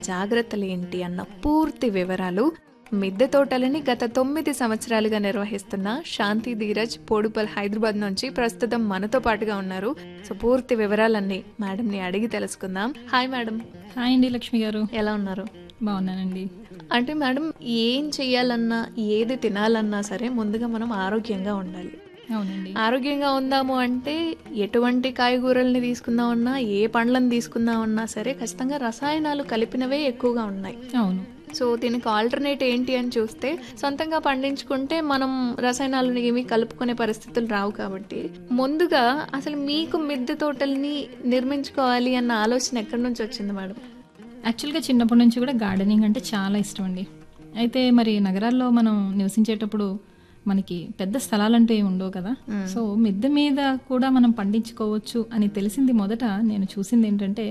జాగ్రత్తలేంటి అన్న పూర్తి వివరాలు మిద్దె తోటలని గత 9 సంవత్సరాలుగా నిర్వహిస్తున్న శాంతి ధీరజ్ పోడుపల్ హైదరాబాద్ నుంచి ప్రస్తుతం మనతో పాటుగా ఉన్నారు. సో పూర్తి వివరాలన్నీ మేడంని అడిగి తెలుసుకుందాం. Hi madam. హాయ్ అండి లక్ష్మి గారు, ఎలా ఉన్నారు? బాగున్నానండి. అంటే మేడం, ఏం చెయ్యాలన్నా ఏది తినాలన్నా సరే ముందుగా మనం ఆరోగ్యంగా ఉండాలి. అవునండి. ఆరోగ్యంగా ఉందాము అంటే ఎటువంటి కాయగూరల్ని తీసుకుందామన్నా, ఏ పండ్లను తీసుకుందామన్నా సరే ఖచ్చితంగా రసాయనాలు కలిపినవే ఎక్కువగా ఉన్నాయి. అవును. సో దీనికి ఆల్టర్నేట్ ఏంటి అని చూస్తే సొంతంగా పండించుకుంటే మనం రసాయనాలను ఏమీ కలుపుకునే పరిస్థితులు రావు. కాబట్టి ముందుగా అసలు మీకు మిద్దె తోటల్ని నిర్మించుకోవాలి అన్న ఆలోచన ఎక్కడి నుంచి వచ్చింది మేడం? యాక్చువల్గా చిన్నప్పటి నుంచి కూడా గార్డెనింగ్ అంటే చాలా ఇష్టం అండి. అయితే మరి నగరాల్లో మనం నివసించేటప్పుడు మనకి పెద్ద స్థలాలంటూ ఏమి ఉండవు కదా. సో మిద్దె మీద కూడా మనం పండించుకోవచ్చు అని తెలిసింది. మొదట నేను చూసింది ఏంటంటే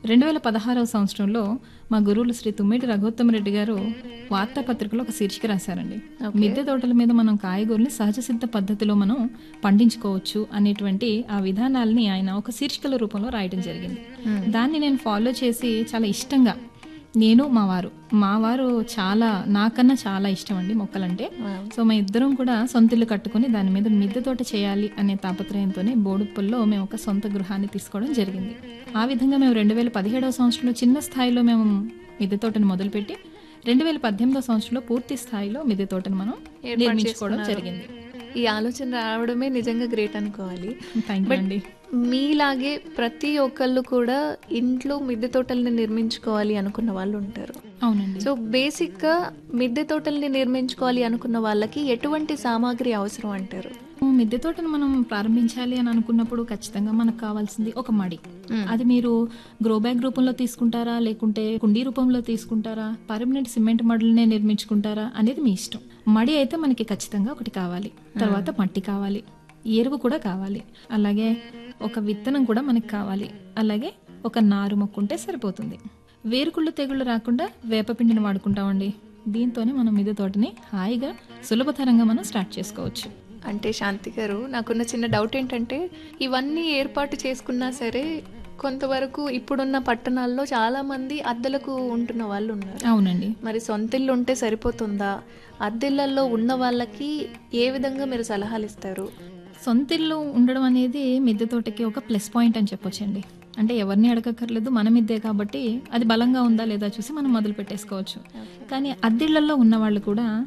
2016వ సంవత్సరంలో మా గురువులు శ్రీ తుమ్మేటి రఘోత్తమ రెడ్డి గారు వార్తాపత్రికలో ఒక శీర్షిక రాశారండి. మిద్దె తోటల మీద మనం కాయగూరని సహజ సిద్ధ పద్ధతిలో మనం పండించుకోవచ్చు అనేటువంటి ఆ విధానాలని ఆయన ఒక శీర్షికల రూపంలో రాయడం జరిగింది. దాన్ని నేను ఫాలో చేసి చాలా ఇష్టంగా, నేను మా వారు చాలా, నాకన్నా చాలా ఇష్టం అండి మొక్కలంటే. సో మా ఇద్దరం కూడా సొంత ఇల్లు కట్టుకుని దాని మీద మిద్దె తోట చేయాలి అనే తాపత్రయంతోనే బోడుప్పల్లో మేము ఒక సొంత గృహాన్ని తీసుకోవడం జరిగింది. ఆ విధంగా మేము 2017వ సంవత్సరంలో చిన్న స్థాయిలో మేము మిద్దె తోటను మొదలుపెట్టి 2018వ సంవత్సరంలో పూర్తి స్థాయిలో మిద్దె తోటను మనం నిర్మించుకోవడం జరిగింది. ఈ ఆలోచన రావడమే నిజంగా గ్రేట్ అనుకోవాలి. థ్యాంక్ యూ అండి. మీలాగే ప్రతి ఒక్కళ్ళు కూడా ఇంట్లో మిద్దె తోటల్ని నిర్మించుకోవాలి అనుకున్న వాళ్ళు ఉంటారు. అవునండి. సో బేసిక్ గా మిద్దె తోటల్ని నిర్మించుకోవాలి అనుకున్న వాళ్ళకి ఎటువంటి సామాగ్రి అవసరం అంటారు? మిద్దె తోటను మనం ప్రారంభించాలి అని అనుకున్నప్పుడు ఖచ్చితంగా మనకు కావాల్సింది ఒక మడి. అది మీరు గ్రో బ్యాగ్ రూపంలో తీసుకుంటారా, లేకుంటే కుండీ రూపంలో తీసుకుంటారా, పర్మనెంట్ సిమెంట్ మడులనే నిర్మించుకుంటారా అనేది మీ ఇష్టం. మడి అయితే మనకి ఖచ్చితంగా ఒకటి కావాలి. తర్వాత మట్టి కావాలి, ఎరువు కూడా కావాలి, అలాగే ఒక విత్తనం కూడా మనకి కావాలి, అలాగే ఒక నారు మొక్కుంటే సరిపోతుంది. వేరుకుళ్ళు తెగుళ్ళు రాకుండా వేపపిండిని వాడుకుంటామండి. దీంతోనే మనం మిద్దె తోటని హాయిగా సులభతరంగా మనం స్టార్ట్ చేసుకోవచ్చు. అంటే శాంతి గారు, నాకున్న చిన్న డౌట్ ఏంటంటే ఇవన్నీ ఏర్పాటు చేసుకున్నా సరే కొంతవరకు ఇప్పుడున్న పట్టణాల్లో చాలా మంది అద్దెలకు ఉంటున్న వాళ్ళు ఉన్నారు. అవునండి. మరి సొంతిల్లు ఉంటే సరిపోతుందా? అద్దెళ్లలో ఉన్న వాళ్ళకి ఏ విధంగా మీరు సలహాలు ఇస్తారు? సొంతిల్లు ఉండడం అనేది మిద్దె తోటకి ఒక ప్లస్ పాయింట్ అని చెప్పొచ్చండి. అంటే ఎవరిని అడగక్కర్లేదు, మన మిద్దే కాబట్టి అది బలంగా ఉందా లేదా చూసి మనం మొదలు పెట్టేసుకోవచ్చు. కానీ అద్దెళ్లలో ఉన్న వాళ్ళు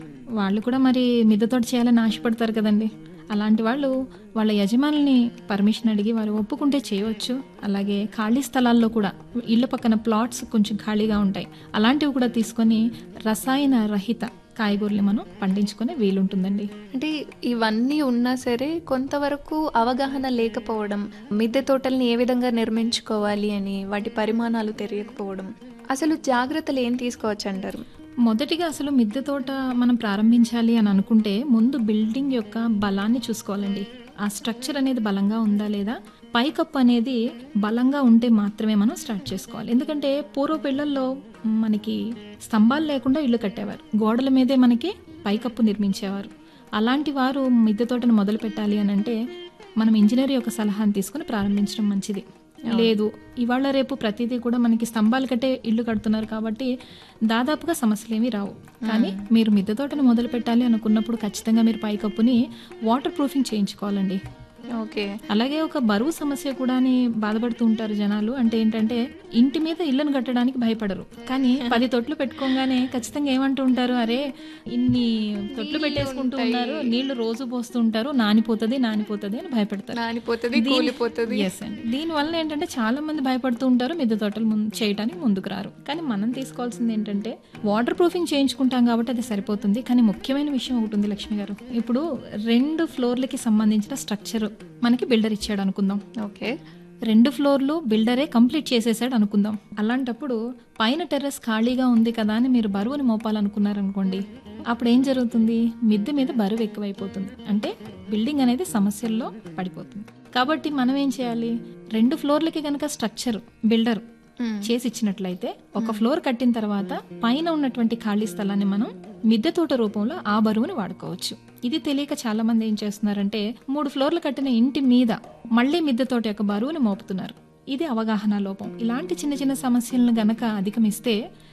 కూడా మరి మిద్దె తోట చేయాలని ఆశపడతారు కదండి. అలాంటి వాళ్ళు వాళ్ళ యజమానుల్ని పర్మిషన్ అడిగి వారు ఒప్పుకుంటే చేయవచ్చు. అలాగే ఖాళీ స్థలాల్లో కూడా ఇళ్ళ పక్కన ప్లాట్స్ కొంచెం ఖాళీగా ఉంటాయి, అలాంటివి కూడా తీసుకొని రసాయన రహిత కాయగూరలు మనం పండించుకునే వీలుంటుందండి. అంటే ఇవన్నీ ఉన్నా సరే కొంతవరకు అవగాహన లేకపోవడం, మిద్దె తోటల్ని ఏ విధంగా నిర్మించుకోవాలి అని వాటి పరిమాణాలు తెలియకపోవడం, అసలు జాగ్రత్తలు ఏం తీసుకోవచ్చు అంటారు? మొదటిగా అసలు మిద్దె తోట మనం ప్రారంభించాలి అని అనుకుంటే ముందు బిల్డింగ్ యొక్క బలాన్ని చూసుకోవాలండి. ఆ స్ట్రక్చర్ అనేది బలంగా ఉందా లేదా, పైకప్పు అనేది బలంగా ఉంటే మాత్రమే మనం స్టార్ట్ చేసుకోవాలి. ఎందుకంటే పూర్వపు ఇళ్లల్లో మనకి స్తంభాలు లేకుండా ఇల్లు కట్టేవారు, గోడల మీదే మనకి పైకప్పు నిర్మించేవారు. అలాంటి వారు మిద్దె తోటను మొదలు పెట్టాలి అని అంటే మనం ఇంజనీర్ యొక్క సలహాను తీసుకుని ప్రారంభించడం మంచిది. లేదు, ఇవాళ రేపు ప్రతిదీ కూడా మనకి స్తంభాలు కట్టే ఇల్లు కడుతున్నారు కాబట్టి దాదాపుగా సమస్యలు ఏమీ రావు. కానీ మీరు మిద్దె తోటను మొదలు పెట్టాలి అనుకున్నప్పుడు ఖచ్చితంగా మీరు పైకప్పుని వాటర్ ప్రూఫింగ్ చేయించుకోవాలండి. ఓకే. అలాగే ఒక బరువు సమస్య కూడా బాధపడుతూ ఉంటారు జనాలు. అంటే ఏంటంటే ఇంటి మీద ఇళ్ళను కట్టడానికి భయపడరు, కానీ 10 తొట్లు పెట్టుకోగానే ఖచ్చితంగా ఏమంటూ ఉంటారు, అరే ఇన్ని తొట్లు పెట్టేసుకుంటూ ఉన్నారు, నీళ్లు రోజు పోస్తూ ఉంటారు, నానిపోతుంది అని భయపడతారు. ఎస్ అండి. దీని వల్ల ఏంటంటే చాలా మంది భయపడుతూ ఉంటారు, మిద్దె తోటలు చేయడానికి ముందుకు రారు. కానీ మనం తీసుకోవాల్సింది ఏంటంటే వాటర్ ప్రూఫింగ్ చేయించుకుంటాం కాబట్టి అది సరిపోతుంది. కానీ ముఖ్యమైన విషయం ఒకటి ఉంది లక్ష్మి గారు. ఇప్పుడు 2 ఫ్లోర్లకి సంబంధించిన స్ట్రక్చర్ మనకి బిల్డర్ ఇచ్చాడు అనుకుందాం. ఓకే. 2 ఫ్లోర్లు బిల్డరే కంప్లీట్ చేసేసాడు అనుకుందాం. అలాంటప్పుడు పైన టెర్రస్ ఖాళీగా ఉంది కదా అని మీరు బరువుని మోపాలనుకున్నారనుకోండి, అప్పుడు ఏం జరుగుతుంది, మిద్దె మీద బరువు ఎక్కువైపోతుంది. అంటే బిల్డింగ్ అనేది సమస్యల్లో పడిపోతుంది. కాబట్టి మనం ఏం చేయాలి, 2 ఫ్లోర్లకి కనుక స్ట్రక్చర్ బిల్డర్ చేసి ఇచ్చినట్లయితే ఒక ఫ్లోర్ కట్టిన తర్వాత పైన ఉన్నటువంటి ఖాళీ స్థలాన్ని మనం మిద్దె తోట రూపంలో ఆ బరువుని వాడుకోవచ్చు. ఇది తెలియక చాలా మంది ఏం చేస్తున్నారంటే 3 ఫ్లోర్లు కట్టిన ఇంటి మీద మళ్ళీ మిద్దె తోట యొక్క బరువుని మోపుతున్నారు. ఇది అవగాహన లోపం. ఇలాంటి చిన్న చిన్న సమస్యలను గనక అధిగమిస్తే